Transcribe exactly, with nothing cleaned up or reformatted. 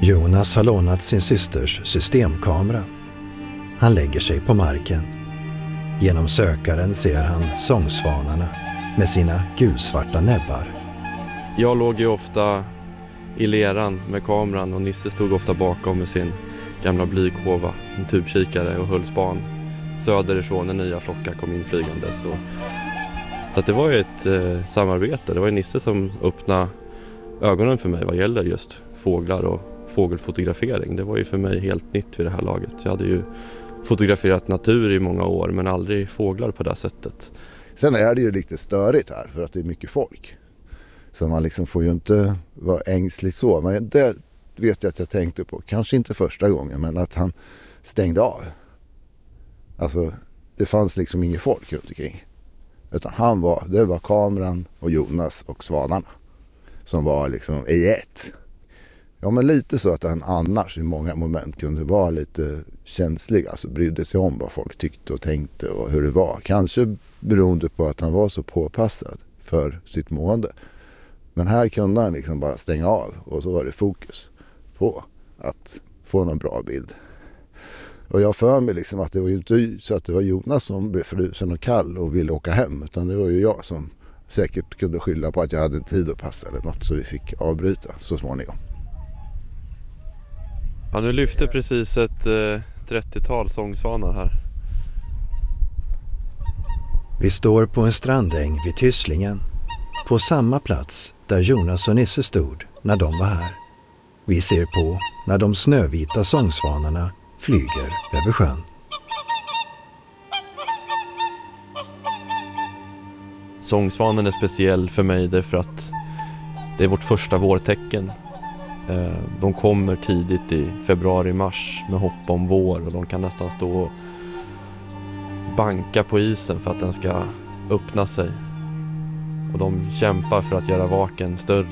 Jonas har lånat sin systers systemkamera. Han lägger sig på marken. Genom sökaren ser han sångsvanarna med sina gulsvarta näbbar. Jag låg ju ofta i leran med kameran och Nisse stod ofta bakom med sin gamla blykova, en tubkikare och höll span söderifrån när nya flockar kom in flygandes. Och så att det var ju ett eh, samarbete. Det var ju Nisse som öppnade ögonen för mig vad gäller just fåglar och fågelfotografering. Det var ju för mig helt nytt vid det här laget. Jag hade ju fotograferat natur i många år men aldrig fåglar på det sättet. Sen är det ju lite störigt här för att det är mycket folk. Så man liksom får ju inte vara ängslig så. Men det vet jag att jag tänkte på. Kanske inte första gången men att han stängde av. Alltså det fanns liksom inget folk runt omkring. Utan han var, det var kameran och Jonas och svanarna. Som var liksom i ett. Ja men lite så att han annars i många moment kunde vara lite känslig. Alltså brydde sig om vad folk tyckte och tänkte och hur det var. Kanske beroende på att han var så påpassad för sitt mående. Men här kunde han liksom bara stänga av och så var det fokus på att få någon bra bild. Och jag för mig liksom att det var ju inte så att det var Jonas som blev frusen och kall och ville åka hem. Utan det var ju jag som säkert kunde skylla på att jag hade tid att passa eller något så vi fick avbryta så småningom. Ja, nu lyfter precis ett eh, trettiotal sångsvanar här. Vi står på en strandäng vid Tysslingen. På samma plats där Jonas och Nisse stod när de var här. Vi ser på när de snövita sångsvanarna flyger över sjön. Sångsvanen är speciell för mig därför att det är vårt första vårtecken. De kommer tidigt i februari-mars med hopp om vår och de kan nästan stå och banka på isen för att den ska öppna sig. Och de kämpar för att göra vaken större